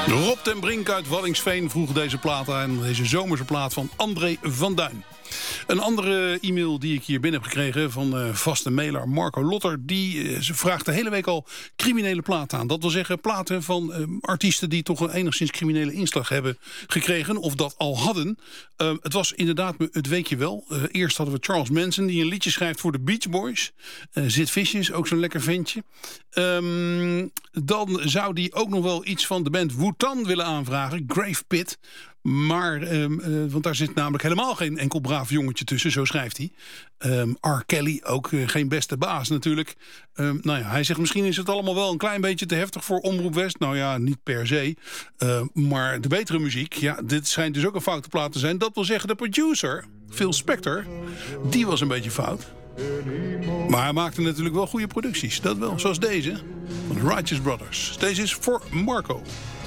Rob ten Brink uit Waddinxveen vroeg deze plaat aan. Deze zomerse plaat van André van Duin. Een andere e-mail die ik hier binnen heb gekregen van vaste mailer Marco Lotter. Die vraagt de hele week al criminele platen aan. Dat wil zeggen platen van artiesten die toch een enigszins criminele inslag hebben gekregen. Of dat al hadden. Het was inderdaad het weekje wel. Eerst hadden we Charles Manson die een liedje schrijft voor de Beach Boys. Sid Vicious, ook zo'n lekker ventje. Dan zou die ook nog wel iets van de band Wu-Tang willen aanvragen. Grave Pit. Maar, want daar zit namelijk helemaal geen enkel braaf jongetje tussen, zo schrijft hij. R. Kelly, ook geen beste baas natuurlijk. Nou ja, hij zegt misschien is het allemaal wel een klein beetje te heftig voor Omroep West. Nou ja, niet per se. Maar de betere muziek, ja, dit schijnt dus ook een foute plaat te zijn. Dat wil zeggen de producer, Phil Spector, die was een beetje fout. Maar hij maakte natuurlijk wel goede producties, dat wel. Zoals deze, van de Righteous Brothers. Deze is voor Marco.